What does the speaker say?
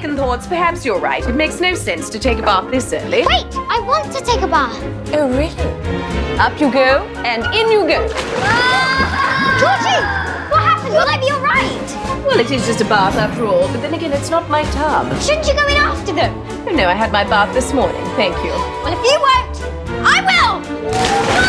second thoughts, perhaps you're right. It makes no sense to take a bath this early. Wait, I want to take a bath. Oh, really? Up you go, and in you go. Georgie, what happened? Will I be all right? Well, it is just a bath after all, but then again, it's not my tub. Shouldn't you go in after them? Oh, no, I had my bath this morning. Thank you. Well, if you won't, I will!